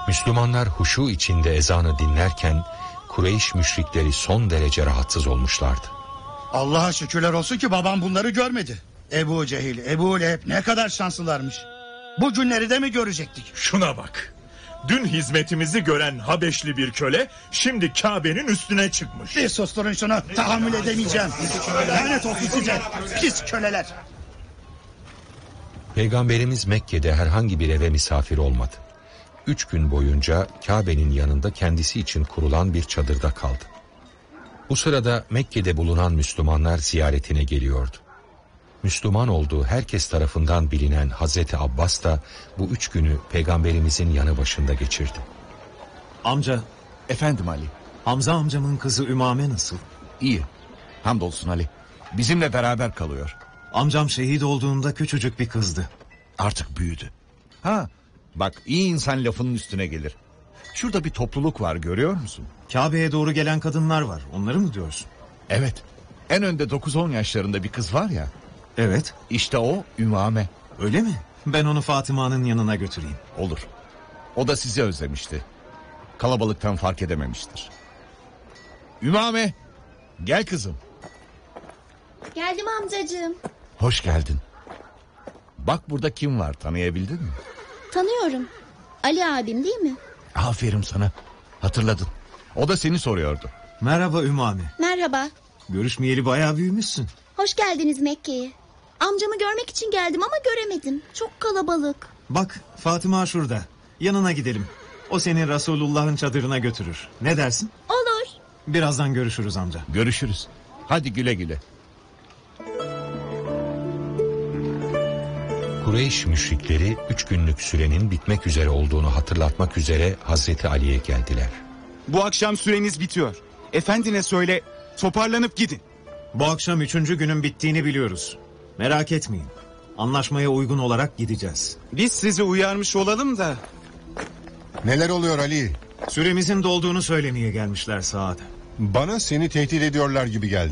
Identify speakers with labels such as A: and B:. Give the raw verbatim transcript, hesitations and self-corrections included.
A: Müslümanlar huşu içinde ezanı dinlerken Kureyş müşrikleri son derece rahatsız olmuşlardı.
B: Allah'a şükürler olsun ki babam bunları görmedi. Ebu Cehil, Ebu Leheb ne kadar şanslılarmış. Bu günleri de mi görecektik?
C: Şuna bak. Dün hizmetimizi gören Habeşli bir köle şimdi Kabe'nin üstüne çıkmış.
B: Bir susturun şunu, tahammül edemeyeceğim. Lanet olsun size, pis köleler.
A: Peygamberimiz Mekke'de herhangi bir eve misafir olmadı. Üç gün boyunca Kabe'nin yanında kendisi için kurulan bir çadırda kaldı. Bu sırada Mekke'de bulunan Müslümanlar ziyaretine geliyordu. Müslüman olduğu herkes tarafından bilinen Hazreti Abbas da bu üç günü Peygamberimizin yanı başında geçirdi.
D: Amca,
E: Efendim Ali.
D: Hamza amcamın kızı Ümame nasıl?
E: İyi. Hamdolsun Ali. Bizimle beraber kalıyor.
D: Amcam şehit olduğunda küçücük bir kızdı.
E: Artık büyüdü. Ha, bak iyi insan lafının üstüne gelir. Şurada bir topluluk var, görüyor musun?
D: Kabe'ye doğru gelen kadınlar var. Onları mı diyorsun?
E: Evet. En önde dokuz on yaşlarında bir kız var ya.
D: Evet.
E: İşte o Ümame.
D: Öyle mi? Ben onu Fatıma'nın yanına götüreyim.
E: Olur. O da sizi özlemişti. Kalabalıktan fark edememiştir. Ümame, gel kızım.
F: Geldim amcacığım.
E: Hoş geldin. Bak burada kim var, tanıyabildin mi?
F: Tanıyorum. Ali abim değil mi?
E: Aferin sana. Hatırladın. O da seni soruyordu.
D: Merhaba Ümame.
F: Merhaba.
D: Görüşmeyeli bayağı büyümüşsün.
F: Hoş geldiniz Mekke'ye. Amcamı görmek için geldim ama göremedim. Çok kalabalık.
D: Bak Fatıma şurada. Yanına gidelim. O seni Resulullah'ın çadırına götürür. Ne dersin?
F: Olur.
D: Birazdan görüşürüz amca.
E: Görüşürüz. Hadi güle güle.
A: Kureyş müşrikleri üç günlük sürenin bitmek üzere olduğunu hatırlatmak üzere Hazreti Ali'ye geldiler.
G: Bu akşam süreniz bitiyor. Efendine söyle, toparlanıp gidin.
D: Bu akşam üçüncü günün bittiğini biliyoruz. Merak etmeyin. Anlaşmaya uygun olarak gideceğiz.
G: Biz sizi uyarmış olalım da.
H: Neler oluyor Ali?
D: Süremizin dolduğunu söylemeye gelmişler Saad.
H: Bana seni tehdit ediyorlar gibi geldi.